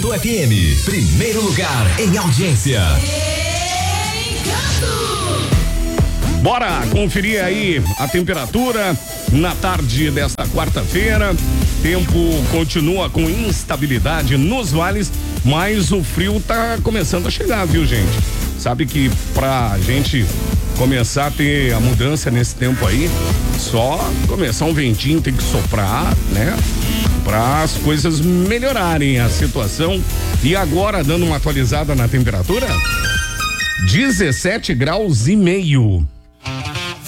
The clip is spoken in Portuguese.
Encanto FM, primeiro lugar em audiência. Bora conferir aí a temperatura na tarde desta quarta-feira. Tempo continua com instabilidade nos vales, mas o frio tá começando a chegar, viu, gente? Sabe que pra gente começar a ter a mudança nesse tempo aí, só começar um ventinho, tem que soprar, né? Para as coisas melhorarem a situação. E agora, dando uma atualizada na temperatura, 17 graus e meio.